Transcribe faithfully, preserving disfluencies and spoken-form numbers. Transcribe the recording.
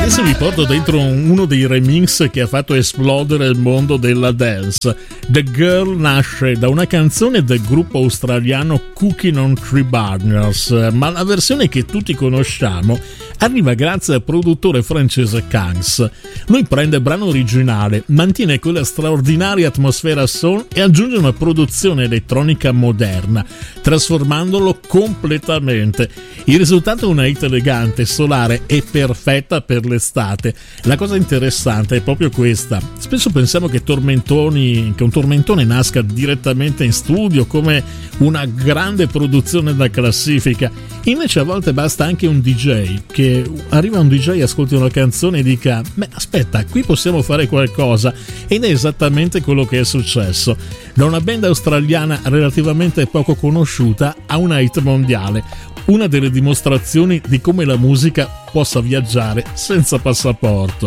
Adesso vi porto dentro uno dei remix che ha fatto esplodere il mondo della dance. The Girl nasce da una canzone del gruppo australiano Cooking on Three Burners, ma la versione che tutti conosciamo arriva grazie al produttore francese Kangs. Lui prende il brano originale, mantiene quella straordinaria atmosfera soul e aggiunge una produzione elettronica moderna, trasformandolo completamente. Il risultato è una hit elegante, solare e perfetta per l'estate. La cosa interessante è proprio questa: spesso pensiamo che tormentoni che un tormentone nasca direttamente in studio come una grande produzione da classifica, invece a volte basta anche un D J, che arriva un D J, ascolti una canzone e dica: beh, aspetta, qui possiamo fare qualcosa, ed è esattamente quello che è successo. Da una band australiana relativamente poco conosciuta a una hit mondiale, una delle dimostrazioni di come la musica possa viaggiare senza passaporto.